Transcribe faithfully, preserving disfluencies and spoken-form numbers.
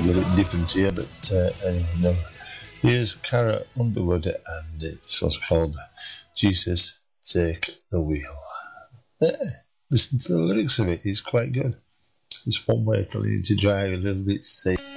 a little bit different here, but uh, anyway, no. Here's Cara Underwood, and it's what's called Jesus Take the Wheel. Yeah, listen to the lyrics of it, it's quite good. It's one way telling you to drive a little bit safe.